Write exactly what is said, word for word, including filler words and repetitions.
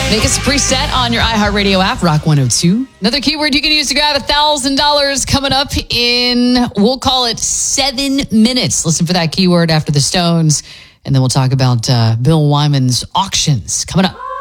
Make us a preset on your iHeartRadio app, Rock one oh two. Another keyword you can use to grab one thousand dollars coming up in, we'll call it seven minutes. Listen for that keyword after the Stones, and then we'll talk about uh, Bill Wyman's auctions coming up.